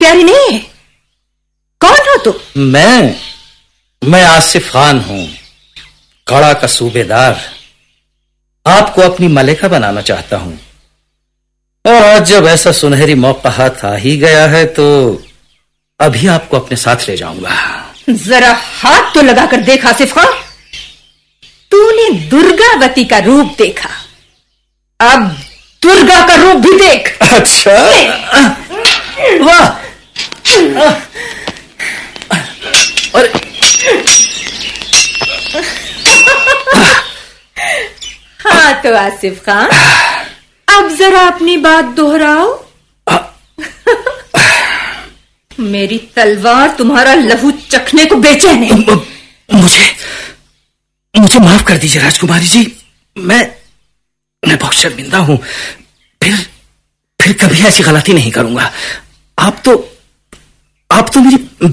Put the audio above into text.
प्यारी नहीं है? कौन हो तुम? मैं आसिफ खान हूं, कड़ा का सूबेदार। आपको अपनी मलिका बनाना चाहता हूं, और आज जब ऐसा सुनहरी मौका हाथ आ ही गया है तो अभी आपको अपने साथ ले जाऊंगा। जरा हाथ तो लगाकर देख आसिफ खान। तूने दुर्गावती का रूप देखा, अब दुर्गा का रूप भी देख। अच्छा, वाह। और हाँ तो आसिफ खान, अब जरा अपनी बात दोहराओ। मेरी तलवार तुम्हारा लहू चखने को बेचैन है। मुझे माफ कर दीजिए राजकुमारी जी, मैं बहुत शर्मिंदा हूं। फिर कभी ऐसी गलती नहीं करूंगा। आप तो मेरी